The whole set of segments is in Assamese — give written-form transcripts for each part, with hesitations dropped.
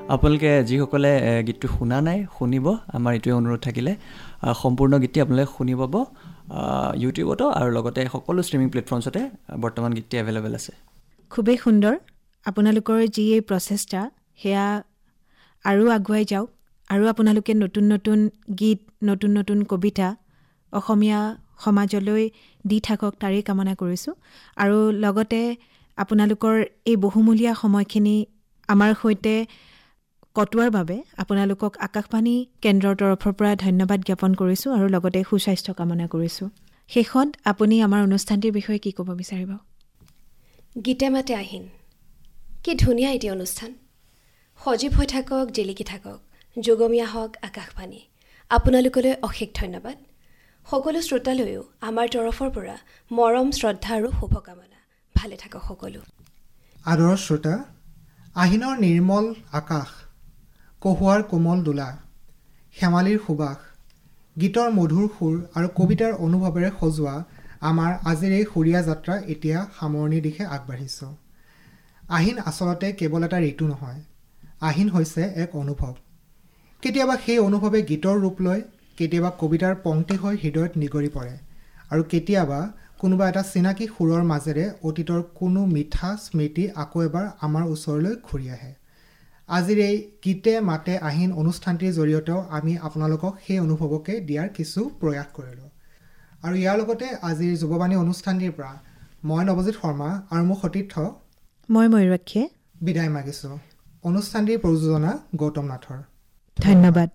আপোনালোকে যিসকলে গীতটো শুনা নাই শুনিব, আমাৰ এইটোৱে অনুৰোধ থাকিলে সম্পূৰ্ণ গীতটি আপোনালোকে শুনি পাব ইউটিউবতো, আৰু লগতে সকলো ষ্ট্ৰিমিং প্লেটফৰ্মছতে বৰ্তমান গীতটি এভেইলেবল আছে। খুবেই সুন্দৰ। আপোনালোকৰ যি এই প্ৰচেষ্টা সেয়া আৰু আগুৱাই যাওক, আৰু আপোনালোকে নতুন নতুন গীত, নতুন নতুন কবিতা অসমীয়া সমাজলৈ দি থাকক, তাৰেই কামনা কৰিছোঁ। আৰু লগতে আপোনালোকৰ এই বহুমূলীয়া সময়খিনি আমাৰ সৈতে কটোৱাৰ বাবে আপোনালোকক আকাশবাণী কেন্দ্ৰৰ তৰফৰ পৰা ধন্যবাদ জ্ঞাপন কৰিছোঁ, আৰু লগতে সুস্বাস্থ্য কামনা কৰিছোঁ। শেষত আপুনি আমাৰ অনুষ্ঠানটিৰ বিষয়ে কি ক'ব বিচাৰিব? গীতে মাতে আহিন, কি ধুনীয়া এটি অনুষ্ঠান। সজীৱ হৈ থাকক, জিলিকি থাকক, যুগমীয়া হওক আকাশবাণী। আপোনালোকলৈ অশেষ ধন্যবাদ। সকলো শ্ৰোতালৈও আমাৰ তৰফৰ পৰা মৰম, শ্ৰদ্ধা আৰু শুভকামনা। ভালে থাকক সকলো। আদৰৰ শ্ৰোতা, আহিনৰ নিৰ্মল আকাশ, কহুৱাৰ কোমল দোলা, শেমালিৰ সুবাস, গীতৰ মধুৰ সুৰ আৰু কবিতাৰ অনুভৱেৰে সজোৱা আমাৰ আজিৰ এই সুৰীয়া যাত্ৰা এতিয়া সামৰণিৰ দিশে আগবাঢ়িছোঁ। আহিন আচলতে কেৱল এটা ঋতু নহয়, আহিন হৈছে এক অনুভৱ। কেতিয়াবা সেই অনুভৱে গীতৰ ৰূপ লয়, কেতিয়াবা কবিতাৰ পংক্তি হৈ হৃদয়ত নিগৰি পৰে, আৰু কেতিয়াবা কোনোবা এটা চিনাকি সুৰৰ মাজেৰে অতীতৰ কোনো মিঠা স্মৃতি আকৌ এবাৰ আমাৰ ওচৰলৈ ঘূৰি আহে। আজিৰ এই গীতে মাতে আহিন অনুষ্ঠানটিৰ জৰিয়তেও আমি আপোনালোকক সেই অনুভৱকে দিয়াৰ কিছু প্ৰয়াস কৰিলোঁ। আৰু ইয়াৰ লগতে আজিৰ যুৱবাণী অনুষ্ঠানটিৰ পৰা মই নৱজিৎ শৰ্মা আৰু মোৰ সতীৰ্থ মই ময়ূৰাক্ষীয়ে বিদায় মাগিছোঁ। অনুষ্ঠানটিৰ প্ৰযোজনা গৌতম নাথৰ। ধন্যবাদ।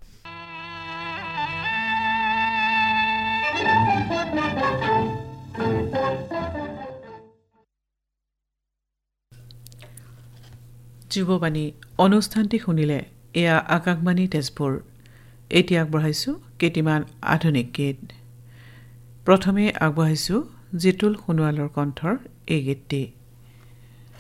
যুৱবাণী অনুষ্ঠানটি শুনিলে। এয়া আকাশবাণী তেজপুৰ। এতিয়া আগবঢ়াইছোঁ কেইটিমান আধুনিক গীত। প্ৰথমে আগবঢ়াইছোঁ জিতুল সোণোৱালৰ কণ্ঠৰ এই গীতটি।